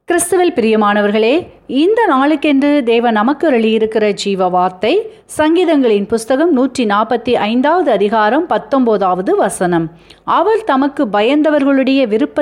கிறிஸ்துவில் பிரியமானவர்களே, இந்த நாளுக்கென்று தேவன் நமக்கு அருளியிருக்கிற ஜீவ வார்த்தை சங்கீதங்களின் புஸ்தகம் 145 அதிகாரம் 19வது வசனம். அவர் தமக்கு பயந்தவர்களுடைய விருப்ப